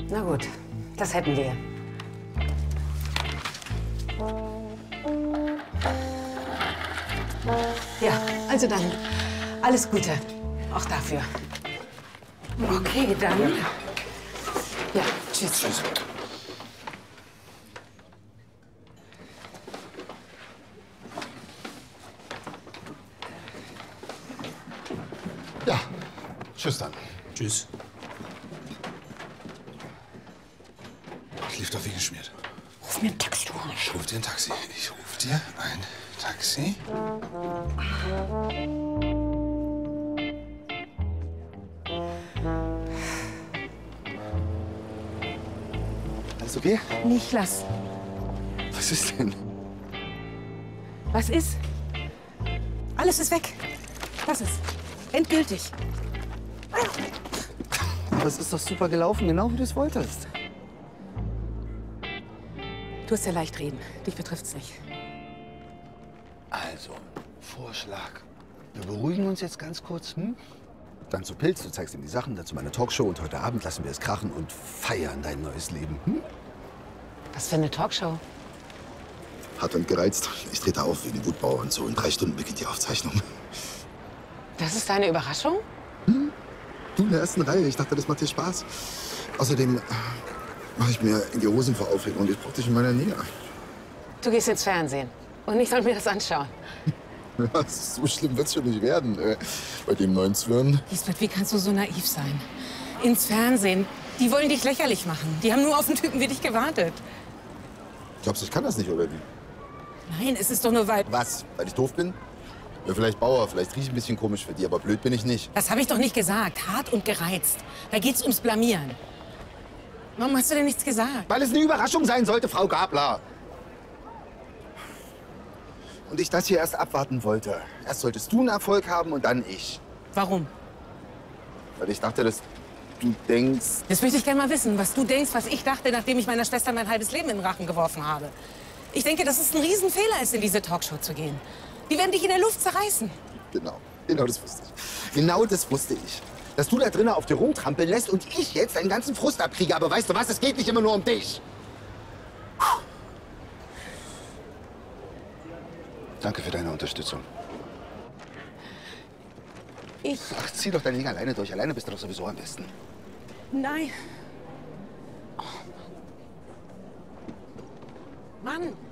Na gut, das hätten wir. Ja, also dann, alles Gute. Auch dafür. Okay, dann. Ja, tschüss. Tschüss. Ja, tschüss dann. Tschüss. Ich lief doch wie geschmiert. Ruf mir ein Taxi, du Arsch. Ich ruf dir ein Taxi. Ich ruf dir ein Taxi. Alles okay? Niklas, Was ist denn? was ist? Alles ist weg. Was ist? Endgültig. Aber es ist doch super gelaufen, genau wie du es wolltest. Du hast ja leicht reden. Dich betrifft's nicht. Also, Vorschlag. Wir beruhigen uns jetzt ganz kurz, hm? Dann zu Pilz, du zeigst ihm die Sachen, dazu meine Talkshow und heute Abend lassen wir es krachen und feiern dein neues Leben, hm? Was für eine Talkshow? Hart und gereizt. Ich trete auf wegen Wutbauer und so. In 3 Stunden beginnt die Aufzeichnung. Das ist deine Überraschung? Du in der ersten Reihe. Ich dachte, das macht dir Spaß. Außerdem mache ich mir in die Hosen vor Aufregung und ich brauche dich in meiner Nähe. Du gehst ins Fernsehen. Und ich soll mir das anschauen. Ja, so schlimm wird's schon nicht werden. Bei dem neuen Zwirn. Lisbeth, wie kannst du so naiv sein? Ins Fernsehen. Die wollen dich lächerlich machen. Die haben nur auf einen Typen wie dich gewartet. Glaubst du, ich kann das nicht, oder wie? Nein, es ist doch nur weil... Was? Weil ich doof bin? Ja, vielleicht Bauer, vielleicht rieche ich ein bisschen komisch für die, aber blöd bin ich nicht. Das habe ich doch nicht gesagt. Hart und gereizt. Da geht's ums Blamieren. Warum hast du denn nichts gesagt? Weil es eine Überraschung sein sollte, Frau Gabler. Und ich das hier erst abwarten wollte. Erst solltest du einen Erfolg haben und dann ich. Warum? Weil ich dachte, dass du denkst... Das möchte ich gerne mal wissen, was du denkst, was ich dachte, nachdem ich meiner Schwester mein halbes Leben in den Rachen geworfen habe. Ich denke, dass es ein Riesenfehler ist, in diese Talkshow zu gehen. Die werden dich in der Luft zerreißen. Genau das wusste ich. Genau das wusste ich. Dass du da drinnen auf dir rumtrampeln lässt und ich jetzt deinen ganzen Frust abkriege. Aber weißt du was, es geht nicht immer nur um dich. Danke für deine Unterstützung. Ach, zieh doch dein Ding alleine durch. Alleine bist du doch sowieso am besten. Nein. Oh, Mann.